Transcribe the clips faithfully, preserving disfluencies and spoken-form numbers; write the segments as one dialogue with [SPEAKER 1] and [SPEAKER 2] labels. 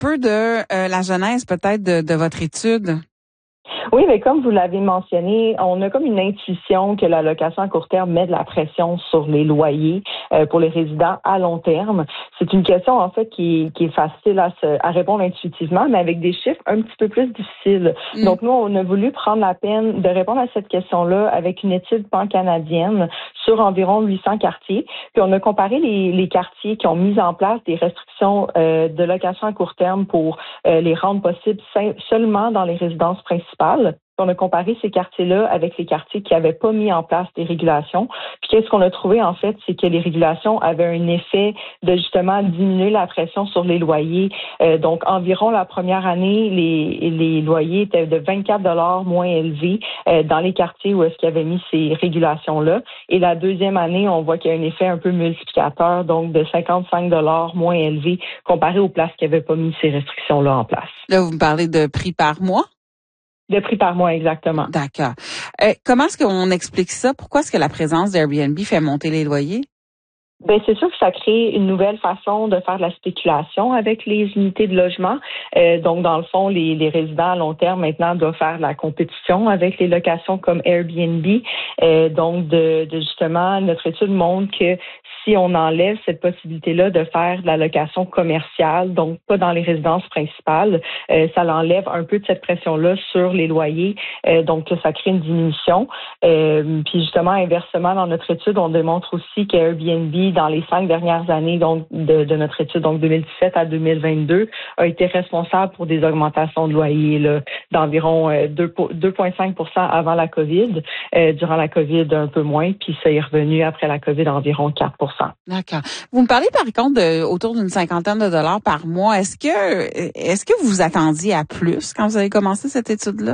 [SPEAKER 1] peu de euh, la genèse peut-être de, de votre étude?
[SPEAKER 2] Oui, mais comme vous l'avez mentionné, on a comme une intuition que la location à court terme met de la pression sur les loyers euh, pour les résidents à long terme. C'est une question en fait qui, qui est facile à, se, à répondre intuitivement, mais avec des chiffres un petit peu plus difficiles. Mm. Donc nous, on a voulu prendre la peine de répondre à cette question-là avec une étude pan-canadienne sur environ huit cents quartiers. Puis on a comparé les, les quartiers qui ont mis en place des restrictions euh, de location à court terme pour euh, les rendre possibles seulement dans les résidences principales. On a comparé ces quartiers-là avec les quartiers qui n'avaient pas mis en place des régulations. Puis qu'est-ce qu'on a trouvé, en fait, c'est que les régulations avaient un effet de justement diminuer la pression sur les loyers. Euh, donc, environ la première année, les, les loyers étaient de vingt-quatre dollars moins élevés euh, dans les quartiers où est-ce qu'il y avait mis ces régulations-là. Et la deuxième année, on voit qu'il y a un effet un peu multiplicateur, donc de cinquante-cinq dollars moins élevé comparé aux places qui n'avaient pas mis ces restrictions-là en place.
[SPEAKER 1] Là, vous me parlez de prix par mois?
[SPEAKER 2] De prix par mois, exactement.
[SPEAKER 1] D'accord. Euh, comment est-ce qu'on explique ça? Pourquoi est-ce que la présence d'Airbnb fait monter les loyers?
[SPEAKER 2] Ben c'est sûr que ça crée une nouvelle façon de faire de la spéculation avec les unités de logement. Euh, donc, dans le fond, les, les résidents à long terme maintenant doivent faire de la compétition avec les locations comme Airbnb. Euh, donc, de, de justement, notre étude montre que si on enlève cette possibilité-là de faire de la location commerciale, donc pas dans les résidences principales, euh, ça l'enlève un peu de cette pression-là sur les loyers. Euh, donc, ça crée une diminution. Euh, puis justement, inversement, dans notre étude, on démontre aussi qu'Airbnb, dans les cinq dernières années donc de, de notre étude, donc deux mille dix-sept à deux mille vingt-deux, a été responsable pour des augmentations de loyers là, d'environ euh, deux virgule cinq pour cent avant la COVID. Euh, durant la COVID, un peu moins, puis ça est revenu après la COVID environ quatre pour cent.
[SPEAKER 1] D'accord. Vous me parlez par contre de autour d'une cinquantaine de dollars par mois. Est-ce que est-ce que vous vous attendiez à plus quand vous avez commencé cette étude-là?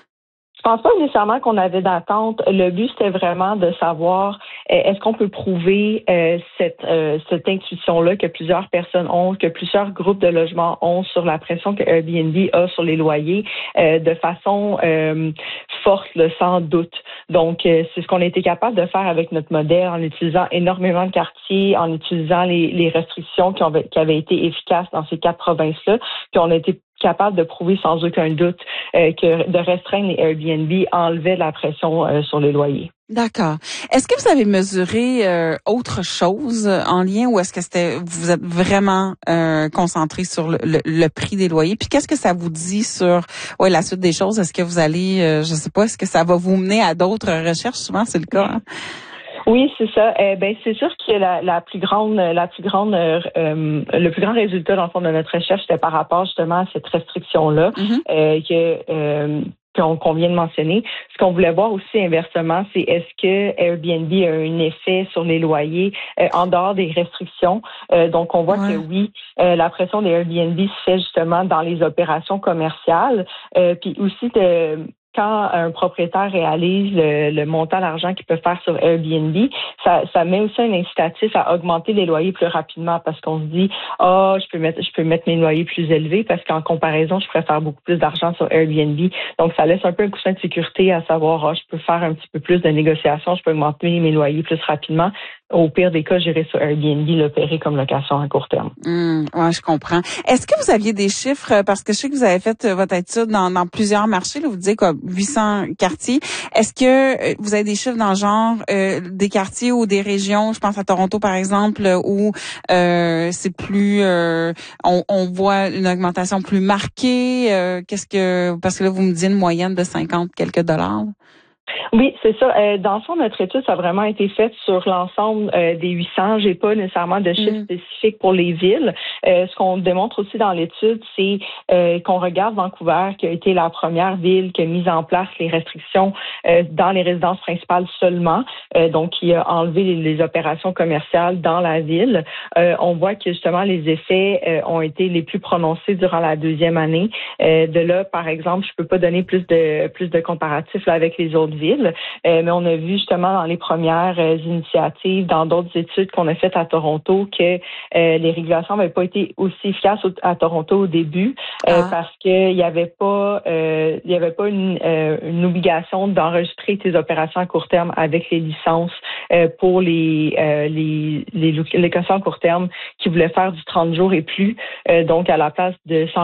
[SPEAKER 2] Je pense pas nécessairement qu'on avait d'attente. Le but, c'était vraiment de savoir est-ce qu'on peut prouver euh, cette euh, cette intuition-là que plusieurs personnes ont, que plusieurs groupes de logements ont sur la pression que Airbnb a sur les loyers euh, de façon euh, forte, là, sans doute. Donc, euh, c'est ce qu'on a été capable de faire avec notre modèle en utilisant énormément de quartiers, en utilisant les, les restrictions qui, ont, qui avaient été efficaces dans ces quatre provinces-là, puis on a été capable de prouver sans aucun doute euh, que de restreindre les Airbnb enlevait la pression euh, sur les loyers.
[SPEAKER 1] D'accord. Est-ce que vous avez mesuré euh, autre chose en lien ou est-ce que c'était vous êtes vraiment euh, concentré sur le, le, le prix des loyers? Puis qu'est-ce que ça vous dit sur ouais la suite des choses? Est-ce que vous allez, euh, je sais pas, est-ce que ça va vous mener à d'autres recherches? Souvent, c'est le cas. Hein?
[SPEAKER 2] Oui, c'est ça. Euh, ben c'est sûr que la, la plus grande, la plus grande, euh, le plus grand résultat dans le fond de notre recherche, c'était par rapport justement à cette restriction-là mm-hmm. euh, que euh, qu'on, qu'on vient de mentionner. Ce qu'on voulait voir aussi inversement, c'est est-ce que Airbnb a un effet sur les loyers euh, en dehors des restrictions. Euh, donc on voit ouais. que oui, euh, la pression des Airbnb se fait justement dans les opérations commerciales, euh, puis aussi de quand un propriétaire réalise le, le montant d'argent qu'il peut faire sur Airbnb, ça, ça met aussi un incitatif à augmenter les loyers plus rapidement parce qu'on se dit ah oh, je peux mettre je peux mettre mes loyers plus élevés parce qu'en comparaison je préfère beaucoup plus d'argent sur Airbnb. Donc ça laisse un peu un coussin de sécurité à savoir ah oh, je peux faire un petit peu plus de négociations, je peux augmenter mes loyers plus rapidement. Au pire des cas, j'irai sur Airbnb l'opérer comme location à court terme.
[SPEAKER 1] Mmh, ouais, je comprends. Est-ce que vous aviez des chiffres, parce que je sais que vous avez fait votre étude dans, dans plusieurs marchés, là, vous dites quoi, huit cents quartiers. Est-ce que vous avez des chiffres dans le genre euh, des quartiers ou des régions, je pense à Toronto par exemple, où euh, c'est plus, euh, on, on voit une augmentation plus marquée. Euh, qu'est-ce que, parce que là vous me dites une moyenne de cinquante quelques dollars.
[SPEAKER 2] Oui, c'est ça. Euh, dans le fond, notre étude, ça a vraiment été faite sur l'ensemble euh, des huit cents. J'ai pas nécessairement de chiffres mmh. spécifiques pour les villes. Euh, ce qu'on démontre aussi dans l'étude, c'est euh, qu'on regarde Vancouver, qui a été la première ville qui a mis en place les restrictions euh, dans les résidences principales seulement, euh, donc qui a enlevé les, les opérations commerciales dans la ville. Euh, on voit que justement les effets euh, ont été les plus prononcés durant la deuxième année. Euh, de là, par exemple, je peux pas donner plus de plus de comparatifs là, avec les autres villes. Euh, mais on a vu justement dans les premières euh, initiatives, dans d'autres études qu'on a faites à Toronto, que euh, les régulations n'avaient pas été aussi efficaces au, à Toronto au début. euh,
[SPEAKER 1] Ah.
[SPEAKER 2] parce qu'il n'y avait pas, euh, il y avait pas une, euh, une obligation d'enregistrer tes opérations à court terme avec les licences euh, pour les, euh, les, les locations à court terme qui voulaient faire du trente jours et plus. Euh, donc, à la place de